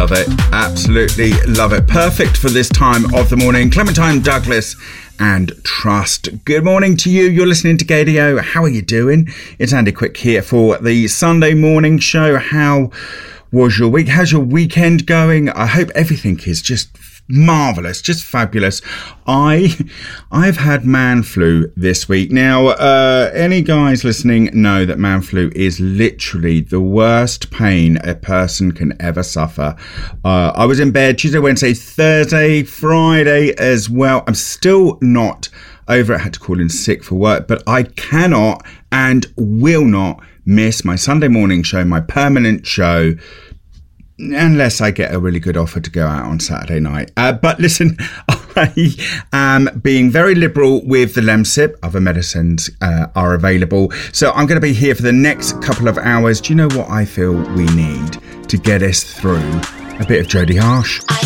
Love it. Absolutely love it. Perfect for this time of the morning. Clementine Douglas and Trust. Good morning to you. You're listening to Gaydio. How are you doing? It's Andy Quick here for the Sunday morning show. How was your week? How's your weekend going? I hope everything is just marvellous, just fabulous. I've had man flu this week. Now, any guys listening know that man flu is literally the worst pain a person can ever suffer. I was in bed Tuesday, Wednesday, Thursday, Friday as well. I'm still not over it. I had to call in sick for work, but I cannot and will not miss my Sunday morning show, my permanent show, unless I get a really good offer to go out on Saturday night. But listen, I am being very liberal with the Lemsip. Other medicines are available. So I'm going to be here for the next couple of hours. Do you know what I feel we need to get us through? A bit of Jodie Harsh.